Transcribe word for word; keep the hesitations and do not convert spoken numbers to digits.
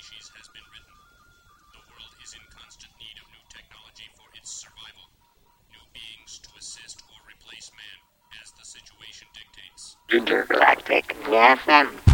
species has been written. The world is in constant need of new technology for its survival. New beings to assist or replace man as the situation dictates. Intergalactic F M.